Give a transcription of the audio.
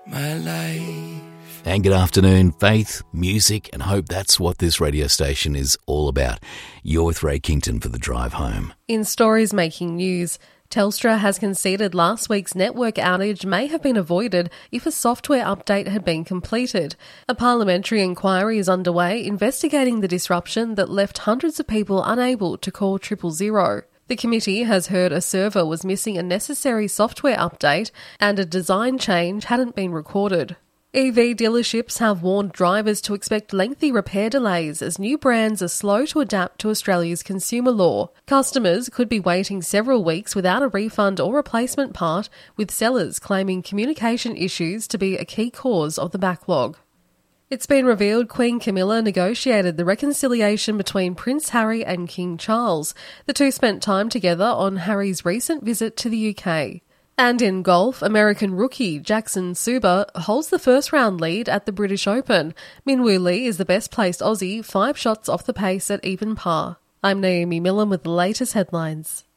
my life. And good afternoon. Faith, music and hope, that's what this radio station is all about. You're with Ray Kington for The Drive Home. In stories making news, Telstra has conceded last week's network outage may have been avoided if a software update had been completed. A parliamentary inquiry is underway investigating the disruption that left hundreds of people unable to call 000. The committee has heard a server was missing a necessary software update and a design change hadn't been recorded. EV dealerships have warned drivers to expect lengthy repair delays as new brands are slow to adapt to Australia's consumer law. Customers could be waiting several weeks without a refund or replacement part, with sellers claiming communication issues to be a key cause of the backlog. It's been revealed Queen Camilla negotiated the reconciliation between Prince Harry and King Charles. The two spent time together on Harry's recent visit to the UK. And in golf, American rookie Jackson Suba holds the first-round lead at the British Open. Minwoo Lee is the best-placed Aussie, 5 shots off the pace at even par. I'm Naomi Millen with the latest headlines.